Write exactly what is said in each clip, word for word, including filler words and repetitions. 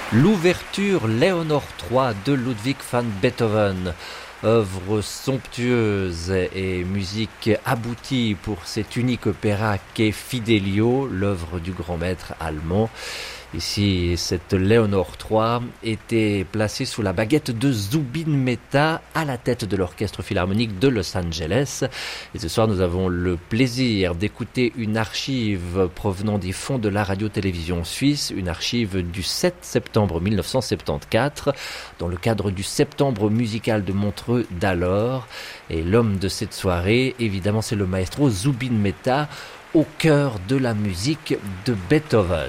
L'ouverture Léonore trois de Ludwig van Beethoven. Œuvre somptueuse et musique aboutie pour cet unique opéra qu'est Fidelio, l'œuvre du grand maître allemand. Ici, cette Léonore trois était placée sous la baguette de Zubin Mehta à la tête de l'Orchestre Philharmonique de Los Angeles. Et ce soir, nous avons le plaisir d'écouter une archive provenant des fonds de la radio-télévision suisse, une archive du sept septembre mille neuf cent soixante-quatorze, dans le cadre du Septembre musical de Montreux d'alors. Et l'homme de cette soirée, évidemment, c'est le maestro Zubin Mehta, au cœur de la musique de Beethoven.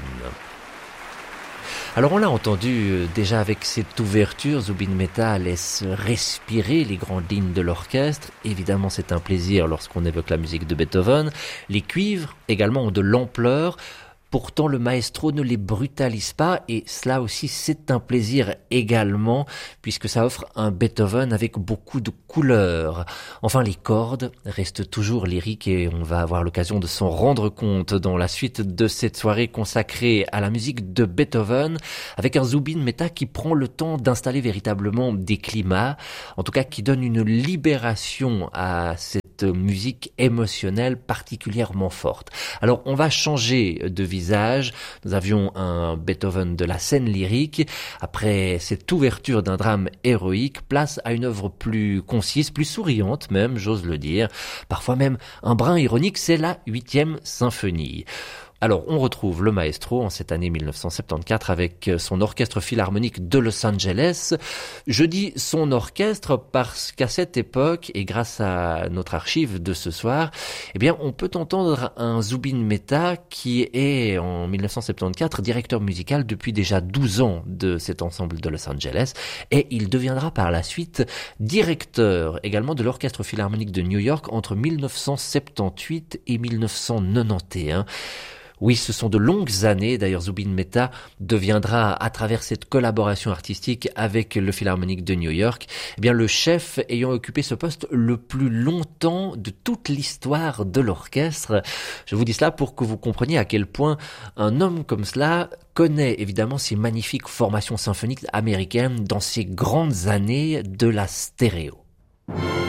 Alors on l'a entendu déjà avec cette ouverture, Zubin Mehta laisse respirer les grandes lignes de l'orchestre. Évidemment, c'est un plaisir lorsqu'on évoque la musique de Beethoven. Les cuivres également ont de l'ampleur. Pourtant, le maestro ne les brutalise pas et cela aussi, c'est un plaisir également puisque ça offre un Beethoven avec beaucoup de couleurs. Enfin, les cordes restent toujours lyriques et on va avoir l'occasion de s'en rendre compte dans la suite de cette soirée consacrée à la musique de Beethoven avec un Zubin Mehta qui prend le temps d'installer véritablement des climats, en tout cas qui donne une libération à cette musique émotionnelle particulièrement forte. Alors, on va changer de visage. Nous avions un Beethoven de la scène lyrique. Après cette ouverture d'un drame héroïque, place à une œuvre plus concise, plus souriante même, j'ose le dire. Parfois même un brin ironique, c'est la huitième symphonie. Alors, on retrouve le maestro en cette année mille neuf cent soixante-quatorze avec son orchestre philharmonique de Los Angeles. Je dis son orchestre parce qu'à cette époque, et grâce à notre archive de ce soir, eh bien, on peut entendre un Zubin Mehta qui est en mille neuf cent soixante-quatorze directeur musical depuis déjà douze ans de cet ensemble de Los Angeles et il deviendra par la suite directeur également de l'orchestre philharmonique de New York entre mille neuf cent soixante-dix-huit et mille neuf cent quatre-vingt-onze. Oui, ce sont de longues années. D'ailleurs, Zubin Mehta deviendra, à travers cette collaboration artistique avec le Philharmonique de New York, eh bien, le chef ayant occupé ce poste le plus longtemps de toute l'histoire de l'orchestre. Je vous dis cela pour que vous compreniez à quel point un homme comme cela connaît évidemment ces magnifiques formations symphoniques américaines dans ces grandes années de la stéréo.